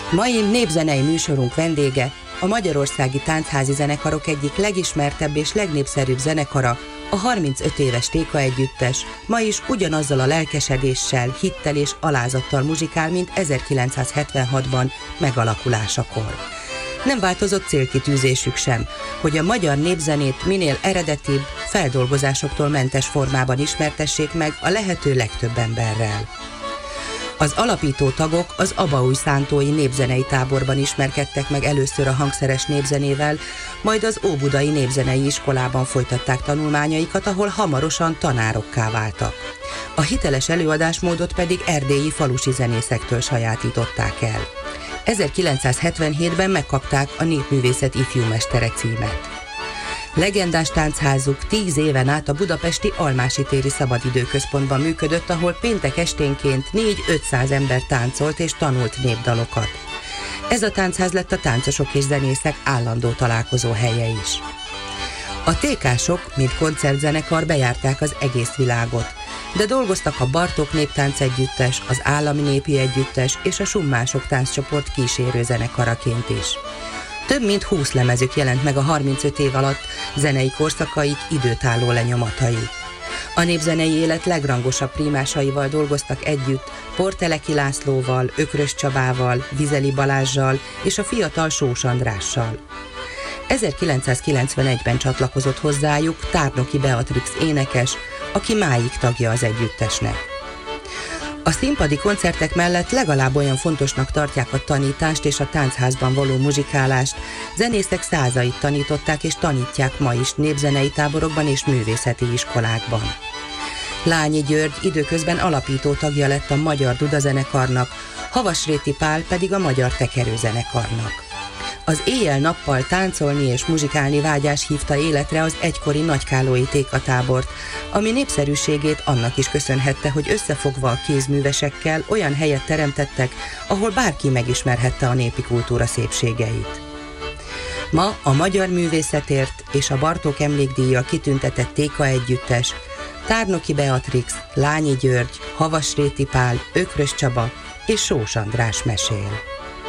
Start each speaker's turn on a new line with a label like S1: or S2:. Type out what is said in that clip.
S1: Mai népzenei műsorunk vendége a magyarországi táncházi zenekarok egyik legismertebb és legnépszerűbb zenekara, a 35 éves Téka Együttes, ma is ugyanazzal a lelkesedéssel, hittel és alázattal muzsikál, mint 1976-ban megalakulásakor. Nem változott célkitűzésük sem, hogy a magyar népzenét minél eredetibb, feldolgozásoktól mentes formában ismertessék meg a lehető legtöbb emberrel. Az alapító tagok az abaújszántói népzenei táborban ismerkedtek meg először a hangszeres népzenével, majd az óbudai népzenei iskolában folytatták tanulmányaikat, ahol hamarosan tanárokká váltak. A hiteles előadásmódot pedig erdélyi falusi zenészektől sajátították el. 1977-ben megkapták a Népművészet ifjúmestere címet. Legendás táncházuk 10 éven át a budapesti Almási téri szabadidőközpontban működött, ahol péntek esténként 400-500 ember táncolt és tanult népdalokat. Ez a táncház lett a táncosok és zenészek állandó találkozó helye is. A tékások, mint koncertzenekar bejárták az egész világot, de dolgoztak a Bartók Néptánc Együttes, az Állami Népi Együttes és a Summások tánccsoport kísérő zenekaraként is. Több mint 20 lemezük jelent meg a 35 év alatt, zenei korszakaik időtálló lenyomatai. A népzenei élet legrangosabb prímásaival dolgoztak együtt, Porteleki Lászlóval, Ökrös Csabával, Vizeli Balázssal és a fiatal Sós Andrással. 1991-ben csatlakozott hozzájuk Tárnoki Beatrix énekes, aki máig tagja az együttesnek. A színpadi koncertek mellett legalább olyan fontosnak tartják a tanítást és a táncházban való muzsikálást, zenészek százait tanították és tanítják ma is népzenei táborokban és művészeti iskolákban. Lányi György időközben alapító tagja lett a Magyar Dudazenekarnak, Havasréti Pál pedig a Magyar Tekerőzenekarnak. Az éjjel-nappal táncolni és muzsikálni vágyás hívta életre az egykori nagykálói tékatábort, ami népszerűségét annak is köszönhette, hogy összefogva a kézművesekkel olyan helyet teremtettek, ahol bárki megismerhette a népi kultúra szépségeit. Ma a magyar művészetért és a Bartók emlékdíjjal kitüntetett Téka Együttes, Tárnoki Beatrix, Lányi György, Havasréti Pál, Ökrös Csaba és Sós András mesél.